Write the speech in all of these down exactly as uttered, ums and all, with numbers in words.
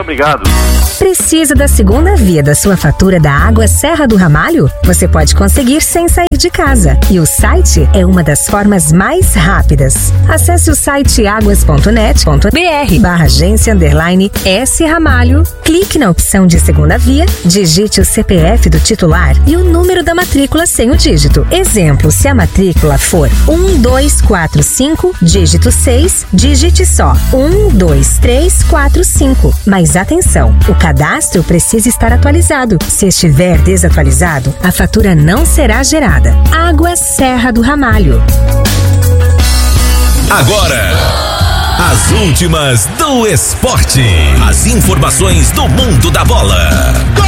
obrigado. Precisa da segunda via da sua fatura da água Serra do Ramalho? Você pode conseguir sem sair de casa. E o site é uma das formas mais rápidas. Acesse o site águas ponto net ponto br barra agência underline S Ramalho. Clique na opção de segunda via, digite o C P F do titular e o número da matrícula sem o dígito. Exemplo, se a matrícula for um dois quatro cinco, dígito seis, digite só um dois três quatro cinco. Mas atenção, o cadastro precisa estar atualizado. Se estiver desatualizado, a fatura não será gerada. Água Serra do Ramalho. Agora, as últimas do esporte. As informações do mundo da bola.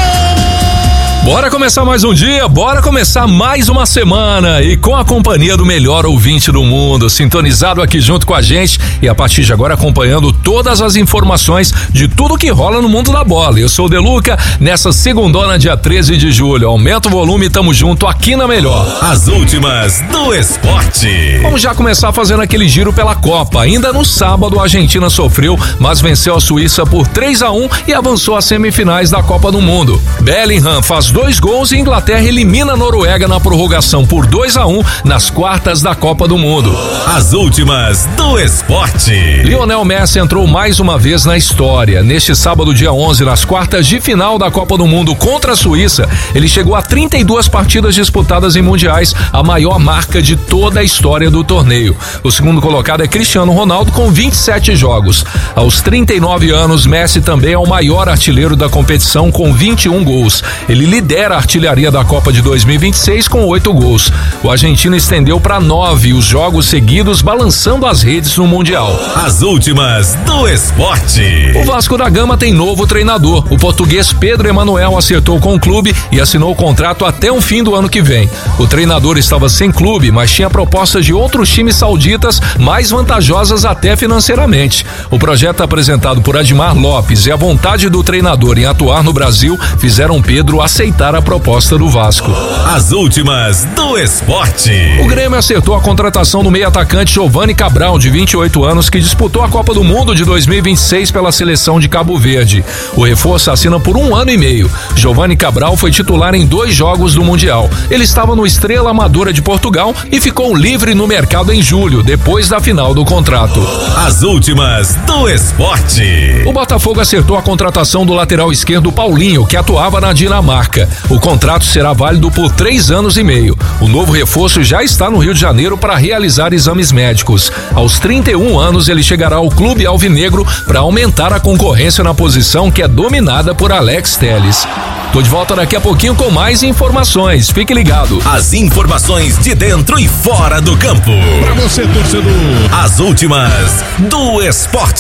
Bora começar mais um dia, bora começar mais uma semana e com a companhia do melhor ouvinte do mundo, sintonizado aqui junto com a gente e a partir de agora acompanhando todas as informações de tudo que rola no mundo da bola. Eu sou o Deluca, nessa segundona, dia treze de julho. Aumenta o volume, tamo junto aqui na melhor. As últimas do esporte. Vamos já começar fazendo aquele giro pela Copa. Ainda no sábado a Argentina sofreu, mas venceu a Suíça por três a um e avançou às semifinais da Copa do Mundo. Bellingham faz dois gols e Inglaterra elimina a Noruega na prorrogação por dois a um nas quartas da Copa do Mundo. As últimas do esporte. Lionel Messi entrou mais uma vez na história. Neste sábado, dia onze, nas quartas de final da Copa do Mundo contra a Suíça, ele chegou a trinta e duas partidas disputadas em mundiais, a maior marca de toda a história do torneio. O segundo colocado é Cristiano Ronaldo com vinte e sete jogos. Aos trinta e nove anos, Messi também é o maior artilheiro da competição com vinte e um gols. Ele lidera a artilharia da Copa de dois mil e vinte e seis com oito gols. O argentino estendeu para nove os jogos seguidos, balançando as redes no Mundial. As últimas do esporte. O Vasco da Gama tem novo treinador. O português Pedro Emanuel acertou com o clube e assinou o contrato até o fim do ano que vem. O treinador estava sem clube, mas tinha propostas de outros times sauditas mais vantajosas até financeiramente. O projeto apresentado por Admar Lopes e a vontade do treinador em atuar no Brasil fizeram Pedro aceitar a proposta do Vasco. As últimas do esporte. O Grêmio acertou a contratação do meio-atacante Giovani Cabral, de vinte e oito anos, que disputou a Copa do Mundo de dois mil e vinte e seis pela seleção de Cabo Verde. O reforço assina por um ano e meio. Giovani Cabral foi titular em dois jogos do Mundial. Ele estava no Estrela Amadora de Portugal e ficou livre no mercado em julho, depois da final do contrato. As últimas do esporte. O Botafogo acertou a contratação do lateral esquerdo Paulinho, que atuava na Dinamarca. O contrato será válido por três anos e meio. O novo reforço já está no Rio de Janeiro para realizar exames médicos. Aos trinta e um anos, ele chegará ao clube alvinegro para aumentar a concorrência na posição que é dominada por Alex Telles. Tô de volta daqui a pouquinho com mais informações. Fique ligado. As informações de dentro e fora do campo. Para você, torcedor. As últimas do esporte.